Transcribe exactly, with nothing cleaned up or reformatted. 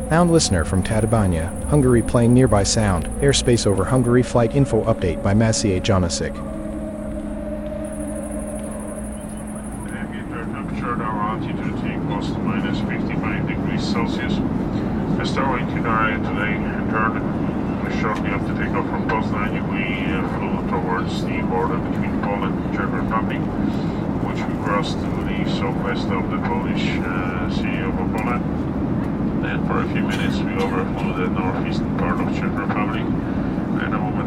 Sound listener from Tatabánya, Hungary playing nearby sound. Airspace over Hungary flight info update by Maciej Janasik. Temperature now altitude equals to minus fifty-five degrees Celsius. A starlink area today entered. We shortly have to take off from Poznań. We uh, flew towards the border between Poland and Czech Republic, which we crossed to the southwest of the Polish uh, city of Opole. Then for a few minutes we overflew the northeastern part of Czech Republic.